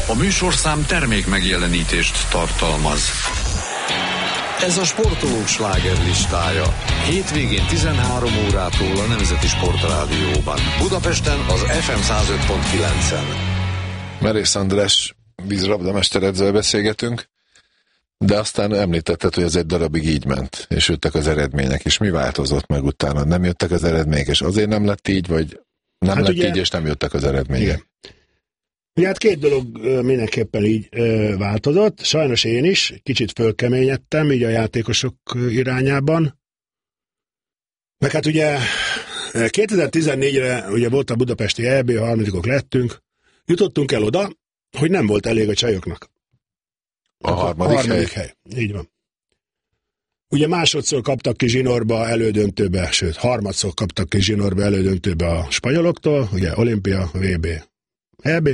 A műsorszám termék megjelenítést tartalmaz. Ez a sportolók slágerlistája. Hétvégén 13 órától a Nemzeti Sportrádióban. Budapesten az FM 105.9-en. Merész András vízrabdamester edzővel beszélgetünk, de aztán említetted, hogy ez egy darabig így ment, és jöttek az eredmények, és mi változott meg utána? Nem jöttek az eredmények, és azért nem lett így, vagy nem lett ugye, így, és nem jöttek az eredmények? Igen. Ugye hát két dolog mindenképpen így változott. Sajnos én is kicsit fölkeményedtem így a játékosok irányában. Meg hát ugye 2014-re ugye volt a budapesti EB, harmadikok lettünk, jutottunk el oda, hogy nem volt elég a csajoknak. A harmadik hely. Így van. Ugye másodszor kaptak ki zsinórba elődöntőbe, sőt harmadszor kaptak ki zsinórba elődöntőbe a spanyoloktól, ugye olimpia, VB, EB.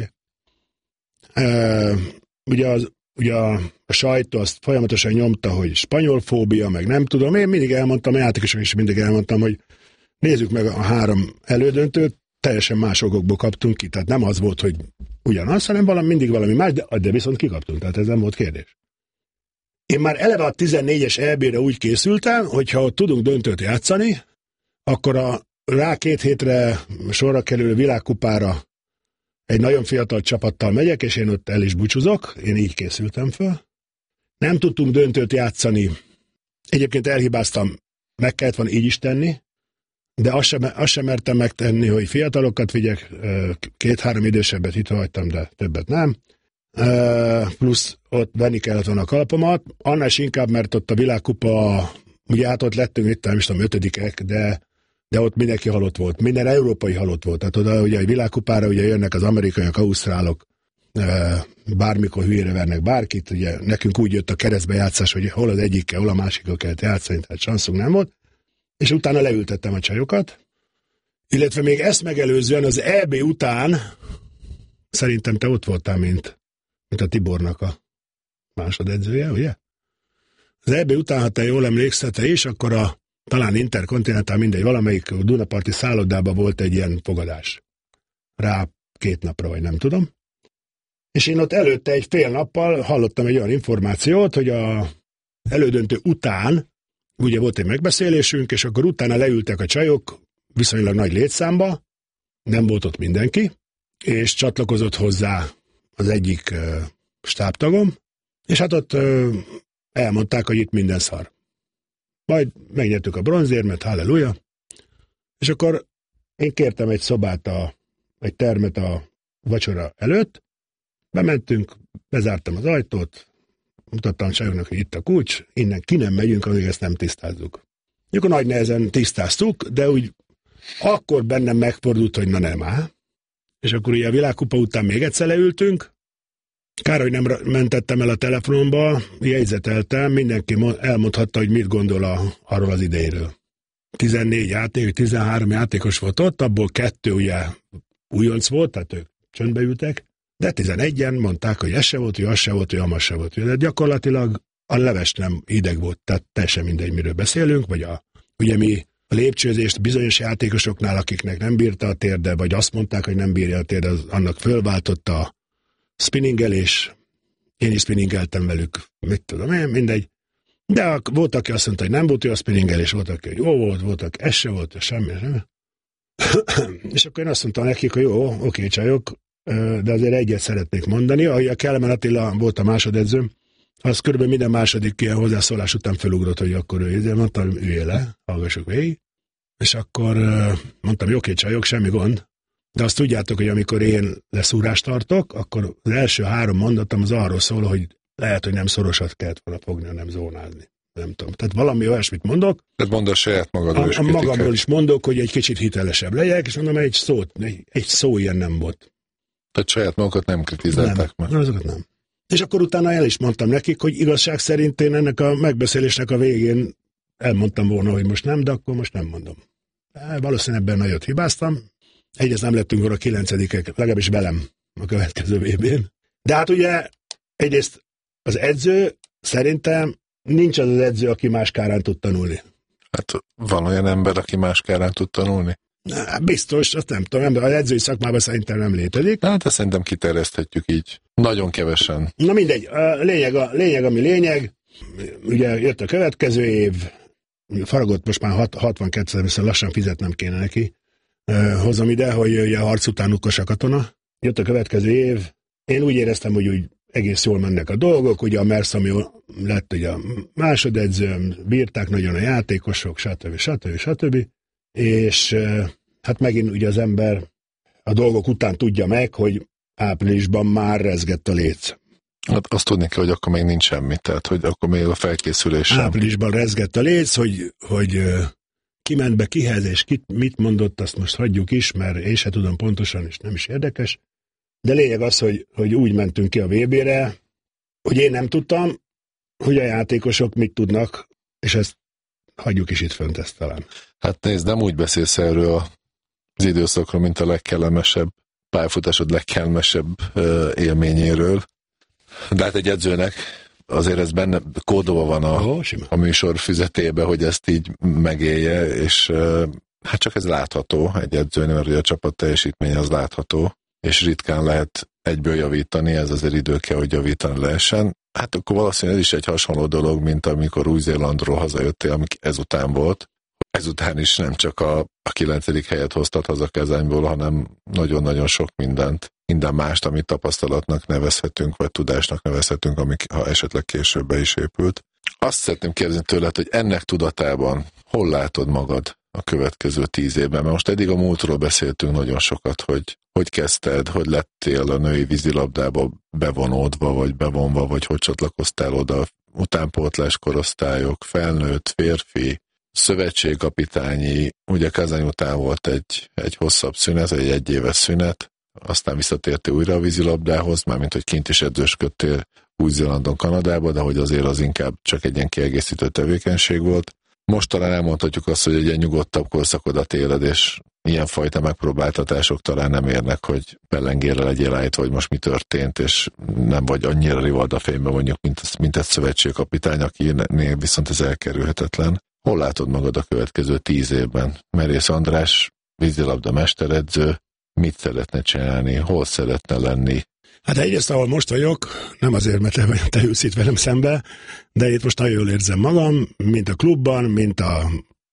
Ugye a sajtó azt folyamatosan nyomta, hogy spanyolfóbia, meg nem tudom. Én mindig elmondtam, a játékosok is mindig elmondtam, hogy nézzük meg a 3 elődöntőt, teljesen más okokból kaptunk ki. Tehát nem az volt, hogy ugyanaz, hanem mindig valami más, de viszont kikaptunk, tehát ez nem volt kérdés. Én már eleve a 14-es EB-re úgy készültem, hogyha ott tudunk döntőt játszani, akkor rá 2 hétre sorra kerülő világkupára egy nagyon fiatal csapattal megyek, és én ott el is búcsúzok, én így készültem föl. Nem tudtunk döntőt játszani, egyébként elhibáztam, meg kellett volna így is tenni, de azt sem mertem megtenni, hogy fiatalokat vigyek, 2-3 idősebbet itt hagytam, de többet nem. Plusz ott venni kellett volna a kalpomat, annál is inkább, mert ott a világkupa, ugye hát ott lettünk, itt nem is tudom, 5-ek, de ott mindenki halott volt, minden európai halott volt, tehát oda ugye a világkupára ugye jönnek az amerikaiak, ausztrálok, bármikor hülyére vernek bárkit, ugye nekünk úgy jött a keresztbejátszás, hogy hol az egyikkel, hol a másikkal kellett játszani, tehát sanszunk nem volt, és utána leültettem a csajokat, illetve még ezt megelőzően az EB után, szerintem te ott voltál, mint a Tibornak a másodedzője, ugye? Az EB után, ha te jól emlékszel, te is, akkor talán Interkontinentál, mindegy, valamelyik Dunaparti szállodában volt egy ilyen fogadás. Rá 2 napra, vagy nem tudom. És én ott előtte egy fél nappal hallottam egy olyan információt, hogy a elődöntő után, ugye volt egy megbeszélésünk, és akkor utána leültek a csajok viszonylag nagy létszámba, nem volt ott mindenki, és csatlakozott hozzá az egyik stábtagom, és hát ott elmondták, hogy itt minden szar. Majd megnyertük a bronzérmet, halleluja, és akkor én kértem egy szobát, egy termet a vacsora előtt, bementünk, bezártam az ajtót, mutattam a csajoknak, hogy itt a kulcs, innen ki nem megyünk, amíg ezt nem tisztázzuk. Akkor nagy nehezen tisztáztuk, de úgy akkor bennem megfordult, hogy na nem áll. És akkor ugye a világkupa után még egyszer leültünk, kár, hogy nem mentettem el a telefonomba, jegyzeteltem, mindenki elmondhatta, hogy mit gondol arról az idejéről. 13 játékos volt ott, abból 2 ugye újonc volt, tehát ők csöndbe ültek, de 11-en mondták, hogy ez se volt, hogy az se volt, hogy amaz se volt. De gyakorlatilag a leves nem hideg volt, tehát teljesen mindegy, miről beszélünk, vagy ugye mi a lépcsőzést bizonyos játékosoknál, akiknek nem bírta a térde, vagy azt mondták, hogy nem bírja a térde, annak fölváltotta a spinningelés, én is spinningeltem velük, mit tudom én, mindegy. De volt, aki azt mondta, hogy nem volt jó a spinningelés, volt, aki jó volt, aki ez se volt, semmi. És akkor én azt mondtam nekik, hogy jó, oké, csajok, de azért egyet szeretnék mondani. Ahogy a Kelemen Attila volt a másodedzőm, az körülbelül minden második ilyen hozzászólás után felugrott, hogy akkor ő, mondtam, üljél le, hallgassuk végig. És akkor mondtam, oké, csajok, semmi gond. De azt tudjátok, hogy amikor én leszúrást tartok, akkor az első 3 mondatom az arról szól, hogy lehet, hogy nem szorosat kellett volna fogni, hanem zónázni. Nem tudom. Tehát valami olyasmit mondok. Tehát mondd a saját magadról is. Magamról is mondok, hogy egy kicsit hitelesebb legyek, és mondom, egy szó ilyen nem volt. Tehát saját magukat nem kritizálták meg. Nem, azokat nem. És akkor utána el is mondtam nekik, hogy igazság szerint én ennek a megbeszélésnek a végén elmondtam volna, hogy most nem, de akkor most nem mondom. Valószínűleg ebben nagyot hibáztam. Egyrészt nem lettünk volna 9-ek, legalábbis velem a következő VB-n. De hát ugye egyrészt az edző szerintem nincs az edző, aki más kárán tud tanulni. Hát van olyan ember, aki más kárán tud tanulni? Biztos, azt nem tudom, az edzői szakmában szerintem nem létezik. Hát ezt szerintem kiterjeszthetjük így. Nagyon kevesen. Na mindegy, a lényeg, ami lényeg, ugye jött a következő év, Faragott most már 62-szer, viszont lassan fizetnem kéne neki. Hozom ide, hogy ugye a harc után ukkos a katona. Jött a következő év, én úgy éreztem, hogy úgy egész jól mennek a dolgok, ugye a Merszami lett ugye a másodedzőm, bírták nagyon a játékosok, stb. És hát megint ugye az ember a dolgok után tudja meg, hogy áprilisban már rezgett a léc. Hát azt tudni kell, hogy akkor még nincs semmi, tehát hogy akkor még a felkészülés sem. Áprilisban rezgett a léc, hogy ki ment be kihez, és mit mondott, azt most hagyjuk is, mert én se tudom pontosan, és nem is érdekes. De lényeg az, hogy úgy mentünk ki a VB-re, hogy én nem tudtam, hogy a játékosok mit tudnak, és ezt hagyjuk is itt fönt ezt talán. Hát nézd, nem úgy beszélsz erről az időszakról, mint a legkellemesebb pályafutásod legkellemesebb élményéről. De hát egy edzőnek azért ez benne kódolva van a műsor füzetébe, hogy ezt így megélje, és hát csak ez látható egy edzőnél, mert ugye a csapat teljesítmény az látható, és ritkán lehet egyből javítani, ez azért idő kell, hogy javítani lehessen. Hát akkor valószínűleg ez is egy hasonló dolog, mint amikor Új-Zélandról hazajöttél, ami ezután volt. Ezután is nem csak a 9. helyet hoztad haza Kazányból, hanem nagyon-nagyon sok mindent, minden mást, amit tapasztalatnak nevezhetünk, vagy tudásnak nevezhetünk, amik ha esetleg később be is épült. Azt szeretném kérdezni tőled, hogy ennek tudatában hol látod magad a következő 10 évben? Mert most eddig a múltról beszéltünk nagyon sokat, hogy kezdted, hogy lettél a női vízilabdába bevonódva, vagy bevonva, vagy hogy csatlakoztál oda, utánpótlás korosztályok, felnőtt, férfi, szövetségkapitányi, ugye Kazany után volt egy hosszabb szünet, egy egyéves szünet, aztán visszatértél újra a vízilabdához, mármint hogy kint is edzősködtél Új-Zélandon, Kanadába, de hogy azért az inkább csak egy ilyen kiegészítő tevékenység volt. Most talán elmondhatjuk azt, hogy egy ilyen nyugodtabb korszakodat éled, és ilyenfajta megpróbáltatások talán nem érnek, hogy pellengérre legyél állítva, hogy most mi történt, és nem vagy annyira rivaldafényben mondjuk, mint egy szövetségkapitány, akinél viszont ez elkerülhetetlen. Hol látod magad a következő 10 évben? Merész András, vízilabda mesteredző, mit szeretne csinálni, hol szeretne lenni? Hát egyrészt, ahol most vagyok, nem azért, mert te ülsz itt velem szembe, de itt most nagyon jól érzem magam, mint a klubban, mint a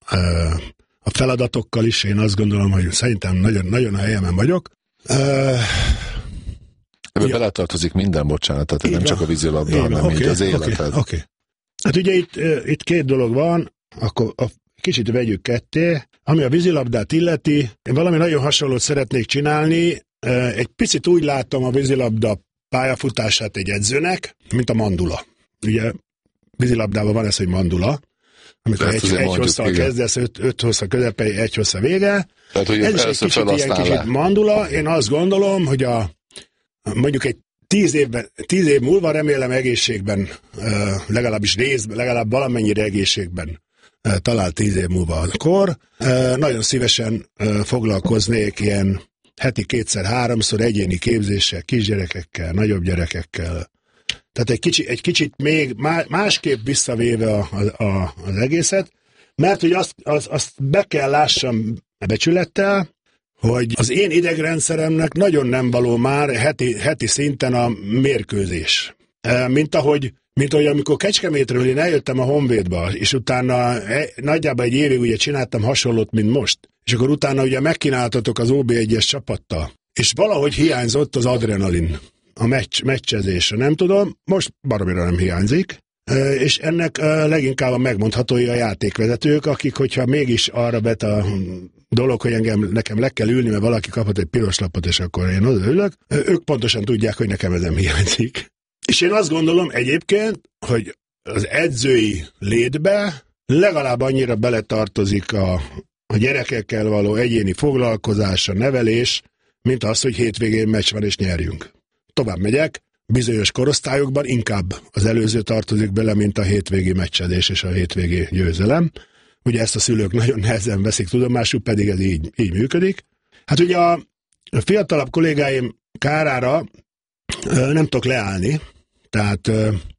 feladatokkal is. Én azt gondolom, hogy szerintem nagyon a helyemen vagyok. Ebben beletartozik minden, bocsánat, tehát nem csak a vízilabda, hanem így az életed. Oké. Hát ugye itt két dolog van, akkor kicsit vegyük ketté. Ami a vízilabdát illeti, én valami nagyon hasonlót szeretnék csinálni. Egy picit úgy látom a vízilabda pályafutását egy edzőnek, mint a mandula. Ugye vízilabdában van ez, hogy mandula, amikor egy hosszal kezdesz, 5 hossza közepei, 1 hossza vége. Tehát, hogy ez is egy kicsit mandula. Én azt gondolom, hogy mondjuk egy 10 év múlva remélem egészségben, legalább valamennyire egészségben talán 10 év múlva akkor. Nagyon szívesen foglalkoznék ilyen heti 2-3-szor egyéni képzéssel, kisgyerekekkel, nagyobb gyerekekkel. Tehát egy kicsit még másképp visszavéve az egészet, mert hogy azt be kell lássam becsülettel, hogy az én idegrendszeremnek nagyon nem való már heti szinten a mérkőzés. Mint ahogy amikor Kecskemétről én eljöttem a Honvédba, és utána nagyjából egy évig ugye csináltam hasonlót, mint most, és akkor utána ugye megkínáltatok az OB1-es csapattal, és valahogy hiányzott az adrenalin, a meccsezésre, nem tudom, most baromira nem hiányzik, és ennek leginkább a megmondhatói a játékvezetők, akik, hogyha mégis arra bet a dolog, hogy nekem le kell ülni, mert valaki kapott egy piros lapot, és akkor én odaülök, ők pontosan tudják, hogy nekem ez nem hiányzik. És én azt gondolom egyébként, hogy az edzői létbe legalább annyira beletartozik a gyerekekkel való egyéni foglalkozás, a nevelés, mint az, hogy hétvégén meccs van és nyerjünk. Tovább megyek, bizonyos korosztályokban inkább az előző tartozik bele, mint a hétvégi meccsedés és a hétvégi győzelem. Ugye ezt a szülők nagyon nehezen veszik tudomásul, pedig ez így működik. Hát ugye a fiatalabb kollégáim kárára nem tudok leállni, tehát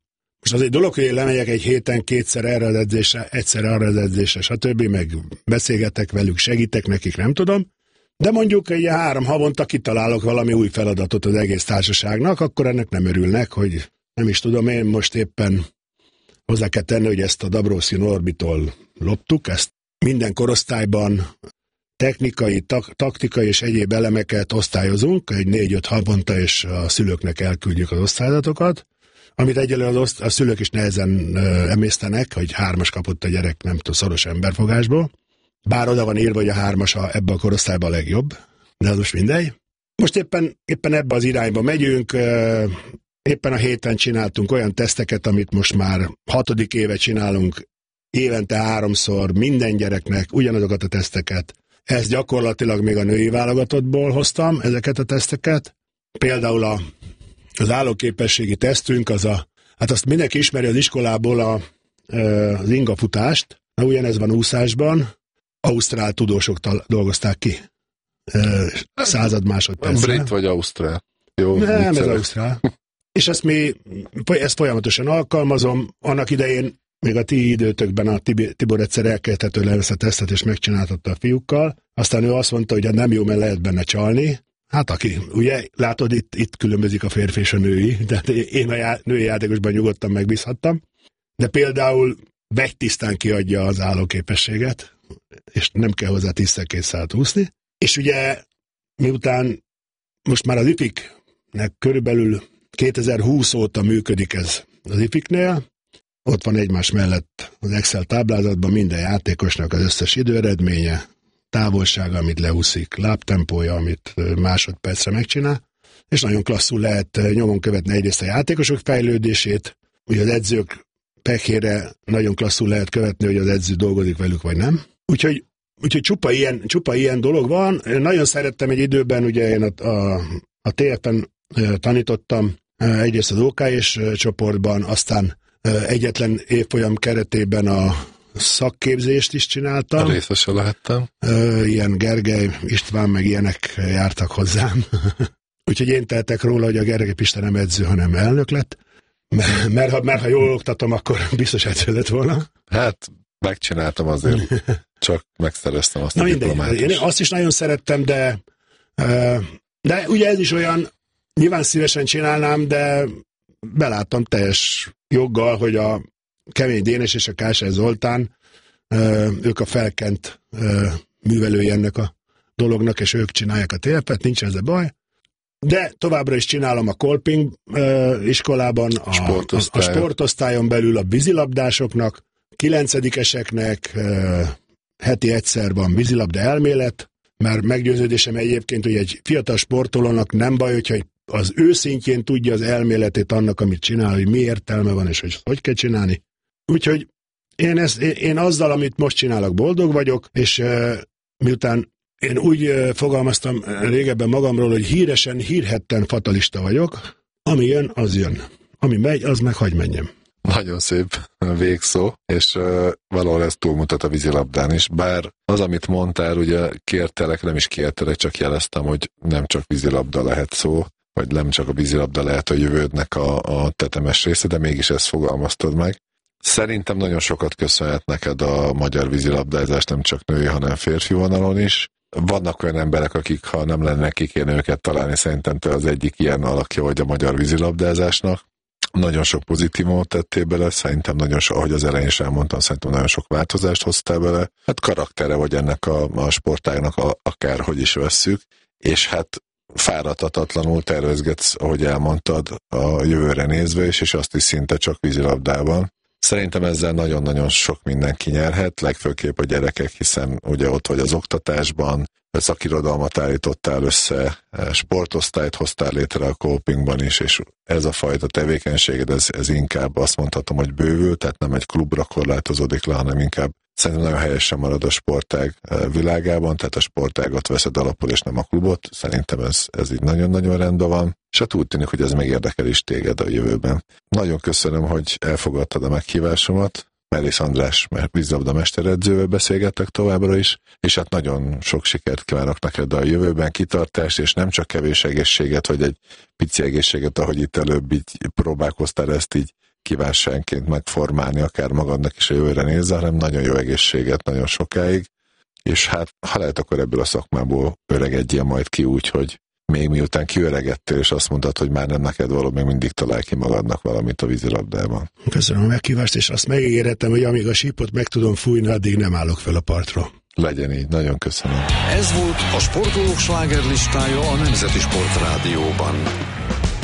Most az egy dolog, hogy én lemegyek egy héten kétszer erre az edzésre, egyszer arra az edzésre, stb., meg beszélgetek velük, segítek nekik, nem tudom, de mondjuk egy 3 havonta kitalálok valami új feladatot az egész társaságnak, akkor ennek nem örülnek, hogy nem is tudom, én most éppen hozzá kell tenni, hogy ezt a Dabrowski Norbitól loptuk, ezt minden korosztályban technikai, taktikai és egyéb elemeket osztályozunk, egy 4-5 havonta, és a szülőknek elküldjük az osztályzatokat, amit egyelőre a szülők is nehezen emésztenek, hogy 3-as kapott a gyerek, nem tudom, szoros emberfogásból. Bár oda van írva, hogy a 3-as ebben a korosztályban a legjobb, de az most mindegy. Most éppen ebbe az irányba megyünk, éppen a héten csináltunk olyan teszteket, amit most már 6. éve csinálunk, évente 3-szor, minden gyereknek ugyanazokat a teszteket. Ezt gyakorlatilag még a női válogatottból hoztam, ezeket a teszteket. Például az állóképességi tesztünk, hát azt mindenki ismeri az iskolából az ingafutást, de ugyanez van úszásban, ausztrál tudósok dolgozták ki. 100 másodpercre. Brit vagy ausztrál? Jó, nem, ez ausztrál. És ezt folyamatosan alkalmazom. Annak idején, még a ti időtökben a Tibor egyszer elkezdett ezt a tesztet, és megcsináltatta a fiúkkal. Aztán ő azt mondta, hogy nem jó, mert lehet benne csalni. Hát aki, ugye, látod, itt különbözik a férfi és a női, tehát én a női játékosban nyugodtan megbízhattam. De például vegytisztán kiadja az állóképességet, és nem kell hozzá 10-200 úszni. És ugye, miután most már az IFIK-nek körülbelül 2020 óta működik ez az IFIK-nél, ott van egymás mellett az Excel táblázatban minden játékosnak az összes időeredménye, távolsága, amit leúszik, lábtempója, amit másodpercre megcsinál, és nagyon klasszul lehet nyomon követni egyrészt a játékosok fejlődését, ugye az edzők pekére nagyon klasszul lehet követni, hogy az edző dolgozik velük, vagy nem. Úgyhogy csupa ilyen dolog van. Nagyon szerettem egy időben, ugye én a TF-en tanítottam, egyrészt az OK-s csoportban, aztán egyetlen évfolyam keretében a szakképzést is csináltam. Részese lehettem. Ilyen Gergely, István, meg ilyenek jártak hozzám. Úgyhogy én tehetek róla, hogy a Gergely Pista nem edző, hanem elnök lett. Mert ha jól oktatom, akkor biztos edző lett volna. Hát megcsináltam azért, csak megszereztem azt a diplomát. Én azt is nagyon szerettem, de ugye ez is olyan, nyilván szívesen csinálnám, de beláttam teljes joggal, hogy a Kemény Dénes és a Kásár Zoltán, ők a felkent művelői ennek a dolognak, és ők csinálják a TF-et, nincs ezzel baj. De továbbra is csinálom a Kolping iskolában, a sportosztályon belül a vízilabdásoknak, 9-eseknek heti egyszer van vízilabda elmélet, mert meggyőződésem egyébként, hogy egy fiatal sportolónak nem baj, hogyha az ő szintjén tudja az elméletét annak, amit csinál, hogy mi értelme van, és hogy kell csinálni. Úgyhogy én azzal, amit most csinálok, boldog vagyok, és miután én úgy fogalmaztam régebben magamról, hogy hírhetten fatalista vagyok, ami jön, az jön. Ami megy, az meg hagy menjem. Nagyon szép végszó, és valahol ez túlmutat a vízilabdán is. Bár az, amit mondtál, ugye kértelek, nem is kértelek, csak jeleztem, hogy nem csak vízilabda lehet szó, vagy nem csak a vízilabda lehet a jövődnek a tetemes része, de mégis ezt fogalmaztad meg. Szerintem nagyon sokat köszönhet neked a magyar vízilabdázás, nem csak női, hanem férfi vonalon is. Vannak olyan emberek, akik, ha nem lenne nekik én őket találni, szerintem te az egyik ilyen alakja vagy a magyar vízilabdázásnak. Nagyon sok pozitívumot tettél bele, szerintem nagyon sok, ahogy az elején is elmondtam, szerintem nagyon sok változást hoztál bele. Hát karaktere vagy ennek a sportágnak, akárhogy is vesszük, és hát fáradhatatlanul tervezgetsz, ahogy elmondtad, a jövőre nézve is, és azt is szinte csak vízilabdában. Szerintem ezzel nagyon-nagyon sok mindenki nyerhet, legfőképp a gyerekek, hiszen ugye ott vagy az oktatásban, szakirodalmat állítottál össze, sportosztályt hoztál létre a Kolpingban is, és ez a fajta tevékenységed, ez inkább azt mondhatom, hogy bővül, tehát nem egy klubra korlátozódik le, hanem inkább szerintem nagyon helyesen marad a sportág világában, tehát a sportágat veszed alapul, és nem a klubot. Szerintem ez így nagyon-nagyon rendben van, és hát úgy tűnik, hogy ez megérdekel is téged a jövőben. Nagyon köszönöm, hogy elfogadtad a meghívásomat. Merész András vízilabda mesteredzővel beszélgettek továbbra is, és hát nagyon sok sikert kívánok neked a jövőben, kitartást, és nem csak kevés egészséget, vagy egy pici egészséget, ahogy itt előbb így próbálkoztál ezt így kívánságként megformálni, akár magadnak is a jövőre nézze, hanem nagyon jó egészséget nagyon sokáig, és hát ha lehet, akkor ebből a szakmából öregedjél majd ki úgy, hogy még miután kiöregettél, és azt mondtad, hogy már nem neked való, még mindig találj ki magadnak valamit a vízilabdában. Köszönöm a meghívást, és azt megígértem, hogy amíg a sípot meg tudom fújni, addig nem állok fel a partról. Legyen így, nagyon köszönöm. Ez volt a Sportolók slágerlistája a Nemzeti Sportrádióban.